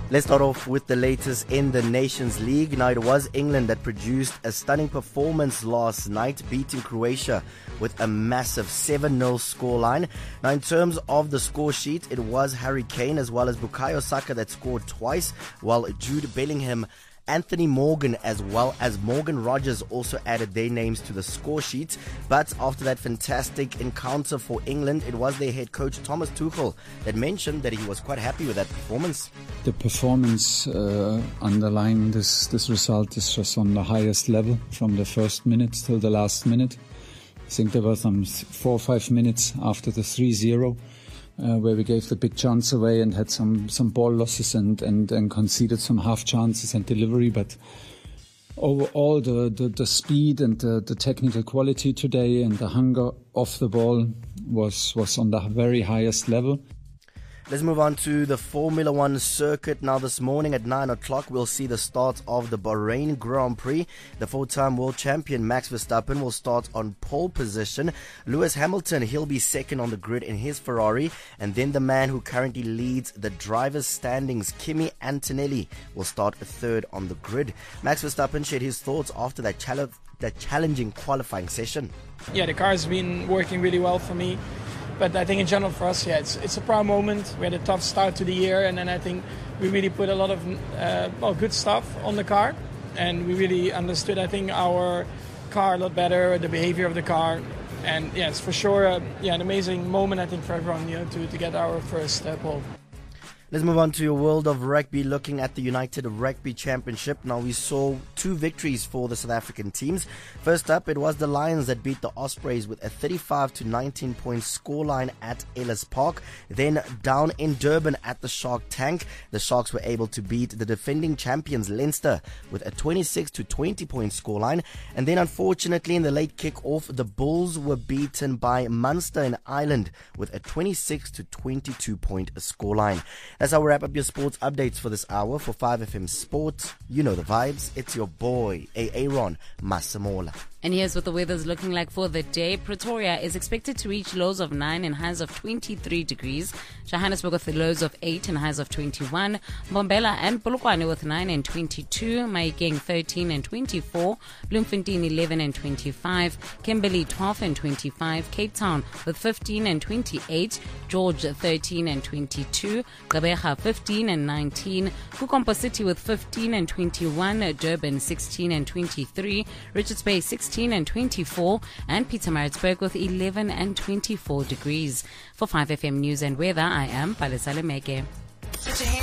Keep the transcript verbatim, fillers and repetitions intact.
Let's start off with the latest in the Nations League. Now, it was England that produced a stunning performance last night, beating Croatia with a massive seven nil scoreline. Now, in terms of the score sheet, it was Harry Kane as well as Bukayo Saka that scored twice, while Jude Bellingham, Anthony Morgan as well as Morgan Rogers also added their names to the score sheet. But after that fantastic encounter for England, it was their head coach Thomas Tuchel that mentioned that he was quite happy with that performance. The performance uh, underlying this, this result is just on the highest level from the first minute till the last minute. I think there were some four or five minutes after the three zero Uh, where we gave the big chance away and had some, some ball losses and, and, and conceded some half chances and delivery. But overall, the, the, the speed and the, the technical quality today and the hunger off the ball was, was on the very highest level. Let's move on to the Formula One circuit. Now, this morning at nine o'clock, we'll see the start of the Bahrain Grand Prix. The four-time world champion Max Verstappen will start on pole position. Lewis Hamilton, he'll be second on the grid in his Ferrari. And then the man who currently leads the drivers' standings, Kimi Antonelli, will start third on the grid. Max Verstappen shared his thoughts after that, chal- that challenging qualifying session. Yeah, the car's been working really well for me. But I think in general for us, yeah, it's it's a proud moment. We had a tough start to the year, and then I think we really put a lot of uh, well, good stuff on the car, and we really understood, I think, our car a lot better, the behavior of the car, and yeah, it's for sure uh, yeah, an amazing moment, I think, for everyone, you know, to, to get our first uh, pole. Let's move on to a world of rugby, looking at the United Rugby Championship. Now, we saw two victories for the South African teams. First up, it was the Lions that beat the Ospreys with a thirty-five to nineteen point scoreline at Ellis Park. Then down in Durban at the Shark Tank, the Sharks were able to beat the defending champions Leinster with a twenty-six to twenty point scoreline. And then, unfortunately, in the late kick-off, the Bulls were beaten by Munster in Ireland with a twenty-six to twenty-two point scoreline. That's how we wrap up your sports updates for this hour. For five F M Sport, you know the vibes. It's your boy, Aaron Masamola. And here's what the weather's looking like for the day. Pretoria is expected to reach lows of nine and highs of twenty-three degrees. Johannesburg with the lows of eight and highs of twenty-one. Mbombela and Polokwane with nine and twenty-two. Mahikeng thirteen and twenty-four. Bloemfontein eleven and twenty-five. Kimberley twelve and twenty-five. Cape Town with fifteen and twenty-eight. George thirteen and twenty-two. Gqeberha fifteen and nineteen. Kukompo City with fifteen and twenty-one. Durban sixteen and twenty-three. Richards Bay sixteen and twenty-four, and Pietermaritzburg with eleven and twenty-four degrees. For five F M News and Weather, I am Palesale Meke.